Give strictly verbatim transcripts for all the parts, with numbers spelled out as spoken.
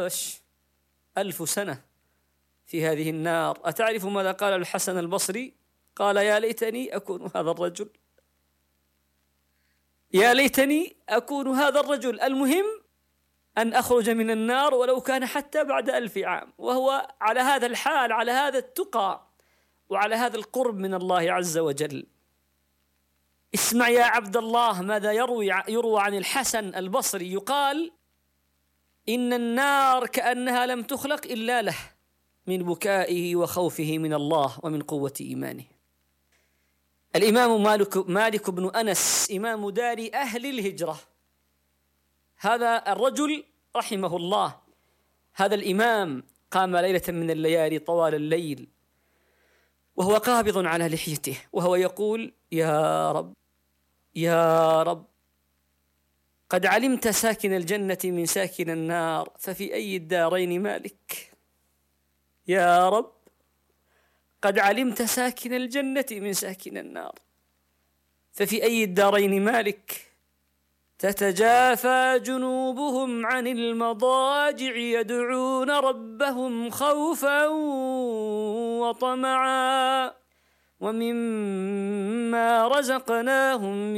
عاش ألف سنة في هذه النار. أتعرف ماذا قال الحسن البصري؟ قال: يا ليتني أكون هذا الرجل، يا ليتني أكون هذا الرجل. المهم أن أخرج من النار ولو كان حتى بعد ألف عام، وهو على هذا الحال، على هذا التقى، وعلى هذا القرب من الله عز وجل. اسمع يا عبد الله ماذا يروي يروى عن الحسن البصري. يقال: إن النار كأنها لم تخلق إلا له، من بكائه وخوفه من الله ومن قوة إيمانه. الإمام مالك, مالك بن أنس إمام دار أهل الهجرة، هذا الرجل رحمه الله، هذا الإمام قام ليلة من الليالي طوال الليل وهو قابض على لحيته وهو يقول: يا رب يا رب، قد علمت ساكن الجنة من ساكن النار، ففي أي الدارين مالك؟ يا رب، قد علمت ساكن الجنة من ساكن النار، ففي أي الدارين مالك؟ تتجافى جنوبهم عن المضاجع يدعون ربهم خوفا وطمعا ومما رزقناهم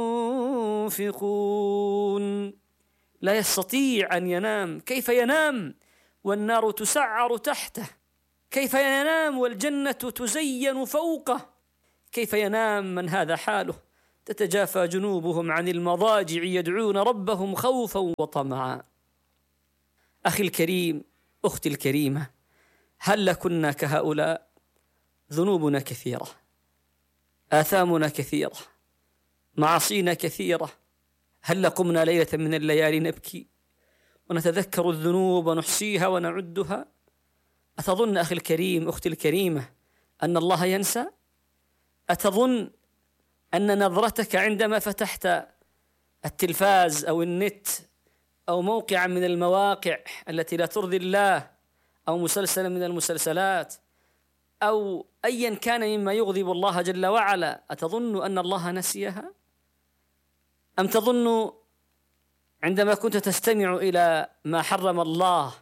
ينفقون. لا يستطيع أن ينام. كيف ينام والنار تسعر تحته؟ كيف ينام والجنة تزين فوقه؟ كيف ينام من هذا حاله؟ تتجافى جنوبهم عن المضاجع يدعون ربهم خوفا وطمعا. أخي الكريم، أختي الكريمة، هل كنا كهؤلاء؟ ذنوبنا كثيرة، آثامنا كثيرة، معاصينا كثيرة. هل قمنا ليلة من الليالي نبكي ونتذكر الذنوب ونحصيها ونعدها؟ أتظن أخي الكريم، أختي الكريمة، أن الله ينسى؟ أتظن أن نظرتك عندما فتحت التلفاز أو النت أو موقعا من المواقع التي لا ترضي الله أو مسلسلا من المسلسلات أو أيا كان مما يغضب الله جل وعلا، أتظن أن الله نسيها؟ أم تظن عندما كنت تستمع إلى ما حرم الله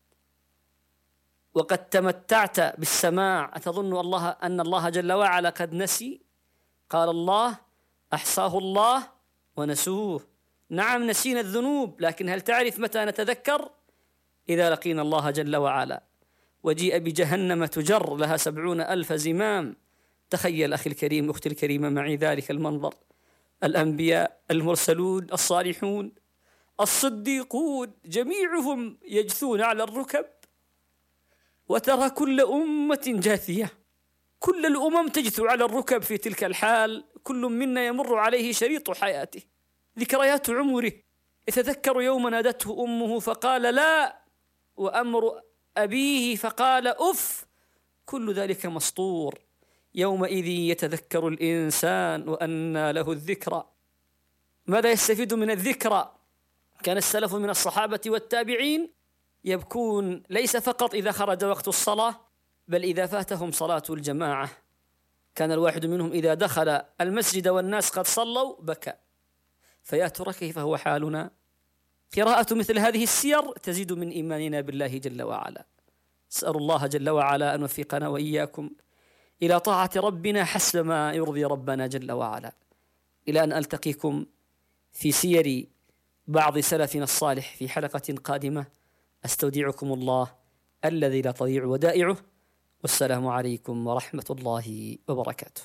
وقد تمتعت بالسماع، أتظن الله أن الله جل وعلا قد نسي؟ قال الله: أحصاه الله ونسوه. نعم، نسينا الذنوب، لكن هل تعرف متى نتذكر؟ إذا لقينا الله جل وعلا وجيء بجهنم تجر لها سبعون ألف زمام. تخيل أخي الكريم، أختي الكريمة، معي ذلك المنظر: الأنبياء، المرسلون، الصالحون، الصديقون، جميعهم يجثون على الركب، وترى كل أمة جاثية، كل الأمم تجثو على الركب في تلك الحال. كل منا يمر عليه شريط حياته، ذكريات عمره، يتذكر يوم نادته أمه فقال لا، وأمر أبيه فقال أف، كل ذلك مسطور. يومئذ يتذكر الإنسان وأنى له الذكرى. ماذا يستفيد من الذكرى؟ كان السلف من الصحابة والتابعين يبكون ليس فقط إذا خرج وقت الصلاة، بل إذا فاتهم صلاة الجماعة. كان الواحد منهم إذا دخل المسجد والناس قد صلوا بكى. فيا ترى كيف هو حالنا؟ قراءة مثل هذه السير تزيد من إيماننا بالله جل وعلا. أسأل الله جل وعلا أن يوفقنا وإياكم إلى طاعة ربنا حسب ما يرضي ربنا جل وعلا. إلى أن ألتقيكم في سير بعض سلفنا الصالح في حلقة قادمة، أستودعكم الله الذي لا تضيع ودائعه، والسلام عليكم ورحمة الله وبركاته.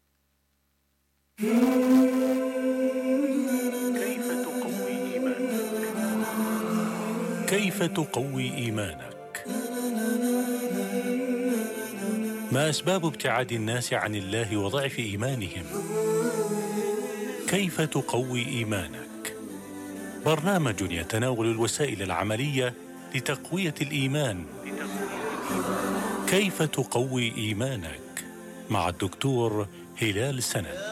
كيف تقوي إيمانك؟ ما أسباب ابتعاد الناس عن الله وضعف إيمانهم؟ كيف تقوي إيمانك؟ برنامج يتناول الوسائل العملية لتقوية الإيمان. كيف تقوي إيمانك؟ مع الدكتور هلال سند.